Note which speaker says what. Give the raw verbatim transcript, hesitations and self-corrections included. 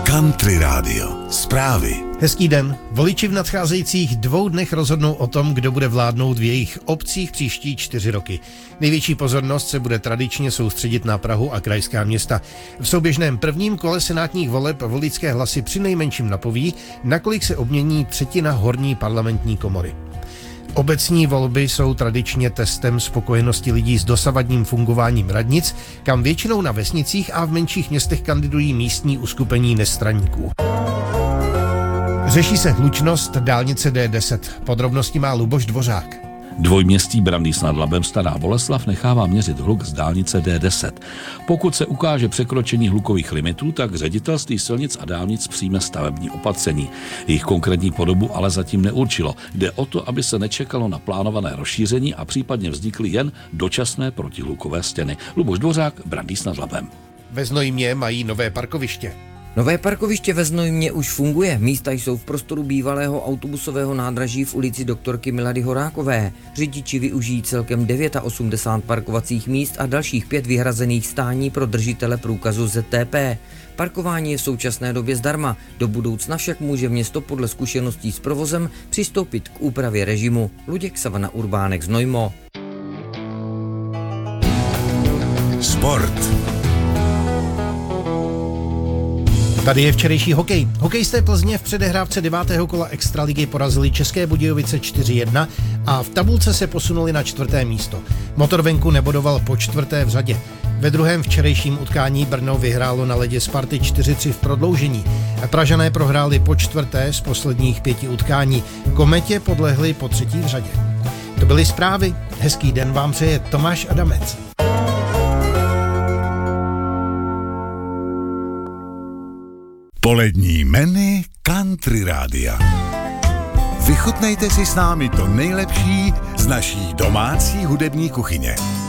Speaker 1: Country Rádio. Zprávy.
Speaker 2: Hezký den. Voliči v nadcházejících dvou dnech rozhodnou o tom, kdo bude vládnout v jejich obcích příští čtyři roky. Největší pozornost se bude tradičně soustředit na Prahu a krajská města. V souběžném prvním kole senátních voleb voličské hlasy přinejmenším napoví, nakolik se obmění třetina horní parlamentní komory. Obecní volby jsou tradičně testem spokojenosti lidí s dosavadním fungováním radnic, kam většinou na vesnicích a v menších městech kandidují místní uskupení nestraníků. Řeší se hlučnost dálnice D deset. Podrobnosti má Luboš Dvořák.
Speaker 3: Dvojměstí Brandýs nad Labem Stará Boleslav nechává měřit hluk z dálnice D deset. Pokud se ukáže překročení hlukových limitů, tak ředitelství silnic a dálnic přijme stavební opatření. Jejich konkrétní podobu ale zatím neurčilo. Jde o to, aby se nečekalo na plánované rozšíření a případně vznikly jen dočasné protihlukové stěny. Luboš Dvořák, Brandýs nad Labem.
Speaker 2: Ve Znojmě mají nové parkoviště.
Speaker 4: Nové parkoviště ve Znojmě už funguje. Místa jsou v prostoru bývalého autobusového nádraží v ulici doktorky Milady Horákové. Řidiči využijí celkem osmdesát devět parkovacích míst a dalších pět vyhrazených stání pro držitele průkazu Z T P. Parkování je v současné době zdarma. Do budoucna však může město podle zkušeností s provozem přistoupit k úpravě režimu. Luděk Savana Urbánek, Znojmo.
Speaker 1: Sport.
Speaker 2: Tady je včerejší hokej. Hokejisté Plzně v předehrávce devátého kola extraligy porazili České Budějovice čtyři jedna a v tabulce se posunuli na čtvrté místo. Motorvenku nebodoval po čtvrté v řadě. Ve druhém včerejším utkání Brno vyhrálo na ledě Sparty čtyři tři v prodloužení. Pražané prohráli po čtvrté z posledních pěti utkání. Kometě podlehli po třetí v řadě. To byly zprávy. Hezký den vám přeje Tomáš Adamec.
Speaker 1: Polední menu Country Rádia. Vychutnejte si s námi to nejlepší z naší domácí hudební kuchyně.